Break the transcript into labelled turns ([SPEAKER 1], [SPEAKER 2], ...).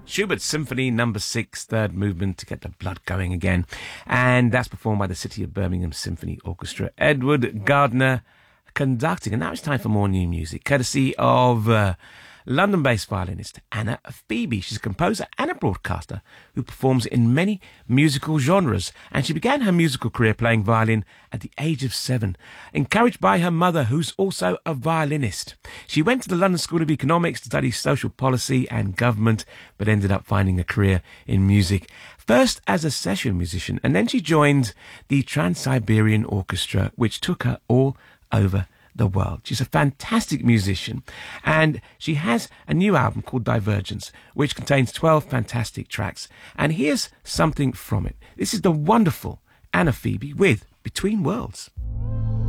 [SPEAKER 1] Schubert's Symphony Number 6, third movement, to get the blood going again. And that's performed by the City of Birmingham Symphony Orchestra. Edward Gardner conducting. And now it's time for more new music, courtesy of London-based violinist Anna Phoebe. She's a composer and a broadcaster who performs in many musical genres. And she began her musical career playing violin at the age of 7, encouraged by her mother, who's also a violinist. She went to the London School of Economics to study social policy and government, but ended up finding a career in music, first as a session musician, and then she joined the Trans-Siberian Orchestra, which took her all over the world. She's a fantastic musician, and she has a new album called Divergence, which contains 12 fantastic tracks. And here's something from it. This is the wonderful Anna Phoebe with Between Worlds.